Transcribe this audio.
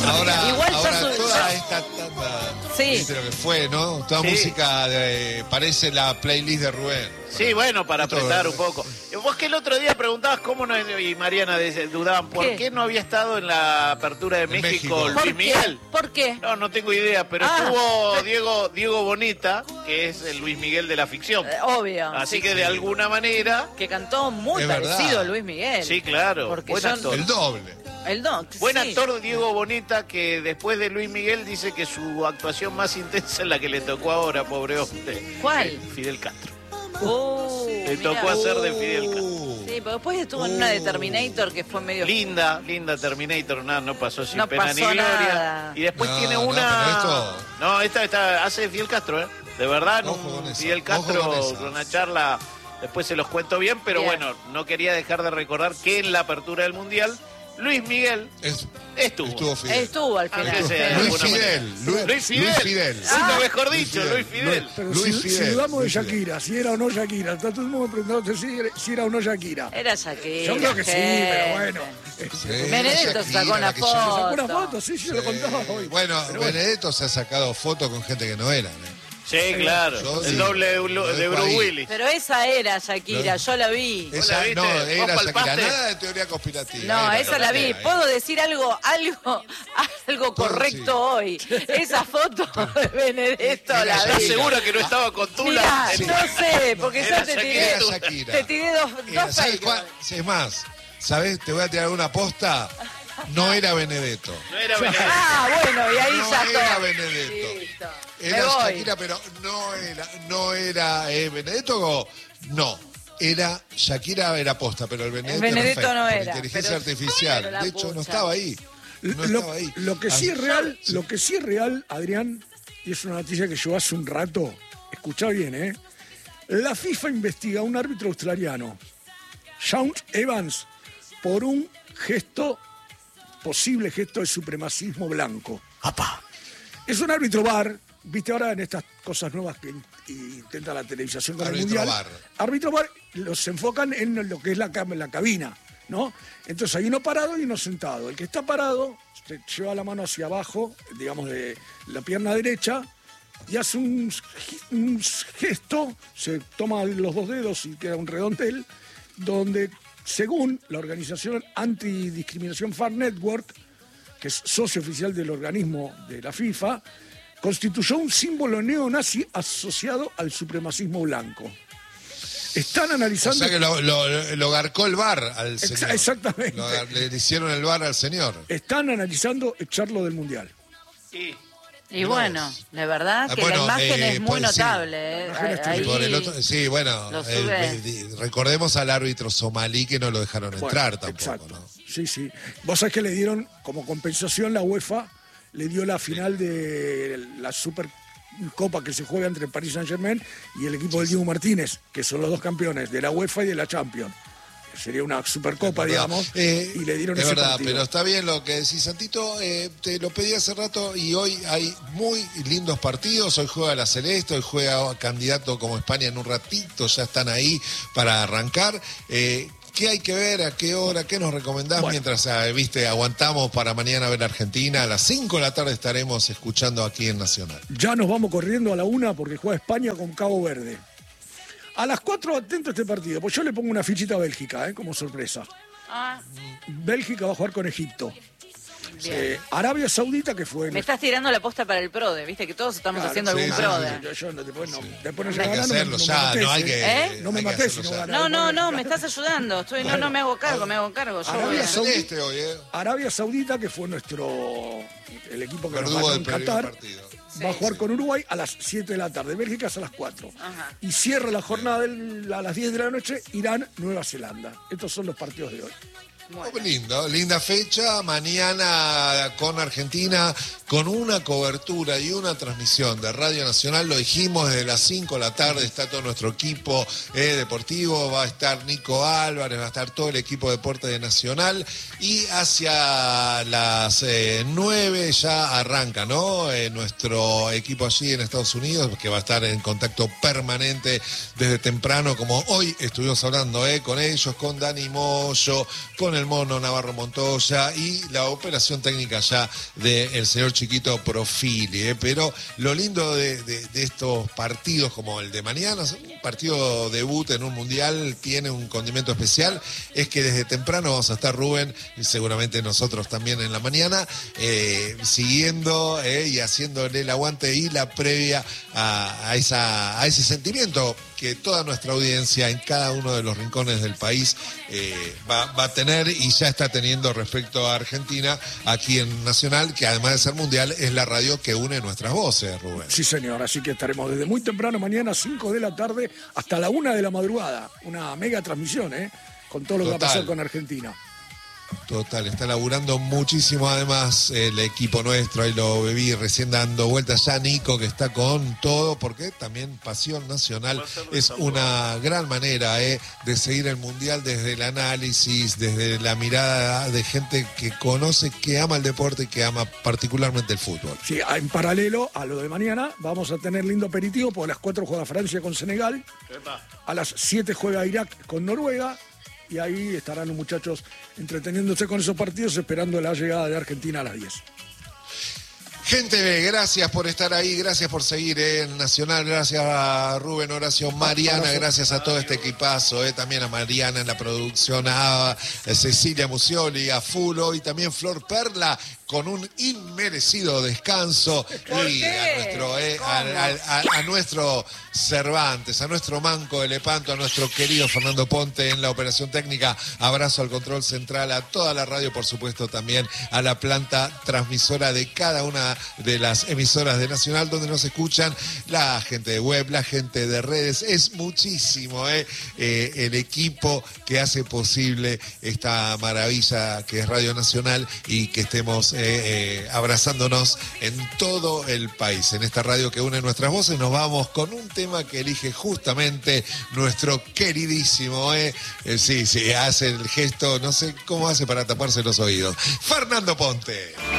Igual ahora yo toda esta tanda, Sí. viste lo que fue, ¿no? Toda Sí. música parece la playlist de Rubén. Sí, bueno, para Esto- apretar un poco. Vos que el otro día preguntabas cómo no, y Mariana dudaban, ¿por qué no había estado en la apertura de México ¿Por Luis qué? Miguel? ¿Por qué? No tengo idea, pero estuvo Diego Boneta, que es el Luis Miguel de la ficción. Obvio. Así Sí, que de alguna manera... que cantó muy Es parecido verdad. a Luis Miguel. Sí, claro. Porque Buen son- actor. El doble. El don. Buen sí. actor Diego Boneta, que después de Luis Miguel dice que su actuación más intensa es la que le tocó ahora, pobre hombre. ¿Cuál? Fidel Castro. Le Le tocó hacer de Fidel Castro. Sí, pero después estuvo en una de Terminator que fue medio... Linda Terminator, nada, no pasó sin No pena ni pasó gloria. nada. Y después No, tiene no, una... pero esto- No, esta hace de Fidel Castro, ¿eh? De verdad, en Ojo un con esa, Fidel ojo Castro, con esa. con una charla, después se los cuento bien, pero Bien. bueno, no quería dejar de recordar que en la apertura del Mundial, Luis Miguel estuvo. Fidel. Estuvo al final. Aunque sea de Luis alguna Fidel. manera. Luis Fidel. Nunca mejor dicho, Luis Fidel. Pero Luis si Fidel. dudamos de Luis Fidel. Shakira, si era o no Shakira, está todo el mundo preguntando si era o no Shakira. Era Shakira. Yo creo que sí, gente. pero bueno. Sí, Benedetto Shakira, sacó una la que yo- foto. Una foto, sí, yo lo contaba hoy. Bueno, Pero Benedetto se ha sacado fotos con gente que no era. Sí, claro. Yo El sí. doble de Lo dejo Bruce ahí. Willis. Pero esa era Shakira, yo la vi. Esa, la viste? no, ¿Vos era Shakira. palpaste? Nada de teoría conspirativa. No, Era esa la vi. Shakira, ¿Puedo decir algo correcto hoy? Esa foto de Benedetto Era la ¿Estás vi. segura que no estaba con Tula? Mirá, Sí. no sé, porque Era ya te tiré, Era Shakira. te tiré dos ¿Sabes fake. cuál? Es más, ¿sabes? Te voy a tirar una posta. No era Benedetto. No era Benedetto. Ah, bueno, y ahí No ya era está. Benedetto. Listo. Era Me voy. Shakira, pero no era Benedetto. No. Era Shakira era posta, pero el Benedetto, Benedetto fake, no por era, inteligencia pero- artificial. pero la De hecho, no pucha. estaba ahí. No estaba ahí. Lo que sí es real, lo que sí es real, Adrián, y es una noticia que yo hace un rato, escuchá bien, la FIFA investiga a un árbitro australiano, Sean Evans, por un posible gesto de supremacismo blanco. Es un árbitro VAR, viste ahora en estas cosas nuevas que intenta la televisación con el Árbitro mundial. VAR. Árbitro VAR, los enfocan en lo que es la cabina, ¿no? Entonces hay uno parado y uno sentado. El que está parado se lleva la mano hacia abajo, digamos de la pierna derecha, y hace un gesto, se toma los dos dedos y queda un redondel, donde según la organización Antidiscriminación Fair Network, que es socio oficial del organismo de la FIFA, constituyó un símbolo neonazi asociado al supremacismo blanco. Están O analizando... sea que lo garcó el bar al señor. Exactamente. Le hicieron el bar al señor. Están analizando echarlo del Mundial. Sí. Y bueno, la verdad que Bueno, la imagen es muy pues, sí. notable. Ahí Por el otro- sí, bueno, lo sube. recordemos al árbitro somalí que no lo dejaron entrar tampoco, Exacto. ¿no? Sí, sí. Vos sabés que le dieron, como compensación, la UEFA le dio la final de la Supercopa que se juega entre el Paris Saint-Germain y el equipo del Diego Martínez, que son los dos campeones de la UEFA y de la Champions. Sería una Supercopa, Es verdad. digamos, y le dieron es ese verdad, partido. pero está bien lo que decís, Santito. Te lo pedí hace rato y hoy hay muy lindos partidos. Hoy juega la Celeste, hoy juega candidato como España en un ratito, ya están ahí para arrancar. ¿Qué hay que ver? ¿A qué hora? ¿Qué nos recomendás? Bueno. Mientras, aguantamos para mañana ver a Argentina. A las 5 de la tarde estaremos escuchando aquí en Nacional. Ya nos vamos corriendo a la 1 porque juega España con Cabo Verde. A las 4 atento a este partido, pues yo le pongo una fichita a Bélgica, como sorpresa. Ah, Bélgica va a jugar con Egipto. bien. Arabia Saudita, que fue... Me estás tirando la posta para el PRODE, viste que todos estamos Claro, haciendo sí, algún sí, PRODE. Yo no, después no Hay llega a que ganar, hacerlo me ya, matés, no hay que... No me hay que mates hacerlo si no ya. ganas. No, me estás ayudando. No me hago cargo, me hago cargo. Yo Arabia voy a- Saudita. Celeste hoy, Arabia Saudita, que fue el equipo que nos Verdugo ganó del en primer Qatar, partido. va a jugar con Uruguay a las 7 de la tarde. Bélgica es a las 4. Ajá. Y cierra la jornada a las 10 de la noche, Irán, Nueva Zelanda. Estos son los partidos de hoy. Oh, lindo, linda fecha, mañana con Argentina, con una cobertura y una transmisión de Radio Nacional, lo dijimos desde las 5 de la tarde, está todo nuestro equipo deportivo, va a estar Nico Álvarez, va a estar todo el equipo de deporte de Nacional, y hacia las 9 ya arranca, ¿no? Nuestro equipo allí en Estados Unidos, que va a estar en contacto permanente desde temprano, como hoy estuvimos hablando con ellos, con Dani Moyo, con el Mono Navarro Montoya y la operación técnica ya del señor Chiquito Profili. Pero lo lindo de estos partidos como el de mañana, un partido debut en un mundial, tiene un condimento especial, es que desde temprano vamos a estar, Rubén, y seguramente nosotros también en la mañana, siguiendo y haciéndole el aguante y la previa a ese sentimiento que toda nuestra audiencia en cada uno de los rincones del país va a tener y ya está teniendo respecto a Argentina aquí en Nacional, que además de ser mundial es la radio que une nuestras voces, Rubén. Sí, señor, así que estaremos desde muy temprano mañana, 5 de la tarde, hasta la 1 de la madrugada. Una mega transmisión, con todo lo que va a pasar con Argentina. Total, está laburando muchísimo además el equipo nuestro, ahí lo viví recién dando vueltas ya Nico, que está con todo, porque también Pasión Nacional es una gran manera de seguir el Mundial desde el análisis, desde la mirada de gente que conoce, que ama el deporte y que ama particularmente el fútbol. Sí, en paralelo a lo de mañana vamos a tener lindo aperitivo, porque a las 4 juega Francia con Senegal, a las 7 juega Irak con Noruega, y ahí estarán los muchachos entreteniéndose con esos partidos, esperando la llegada de Argentina a las 10. Gente, gracias por estar ahí, gracias por seguir en Nacional, gracias a Rubén, Horacio, Mariana, gracias a todo este equipazo, también a Mariana en la producción, a Cecilia Musioli, a Fulo y también Flor Perla con un inmerecido descanso y a nuestro Cervantes, a nuestro Manco de Lepanto, a nuestro querido Fernando Ponte en la operación técnica, abrazo al control central, a toda la radio, por supuesto también a la planta transmisora de cada una de las emisoras de Nacional donde nos escuchan, la gente de web, la gente de redes, es muchísimo el equipo que hace posible esta maravilla que es Radio Nacional y que estemos abrazándonos en todo el país. En esta radio que une nuestras voces nos vamos con un tema que elige justamente nuestro queridísimo, sí, hace el gesto, no sé cómo hace para taparse los oídos, Fernando Ponte.